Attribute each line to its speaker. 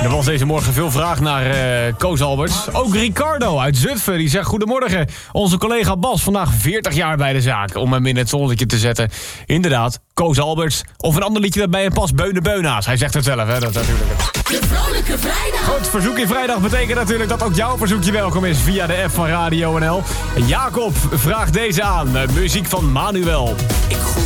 Speaker 1: Er was deze morgen veel vraag naar Koos Alberts. Ook Ricardo uit Zutphen, die zegt... Goedemorgen, onze collega Bas, vandaag 40 jaar bij de zaak... om hem in het zonnetje te zetten. Inderdaad, Koos Alberts. Of een ander liedje dat bij hem past, Beune Beuna's. Hij zegt het zelf, hè? Dat is natuurlijk het.
Speaker 2: De Vrolijke Vrijdag.
Speaker 1: Goed, verzoekje vrijdag betekent natuurlijk dat ook jouw verzoekje welkom is... via de app van Radio NL. Jacob vraagt deze aan. Muziek van Manuel.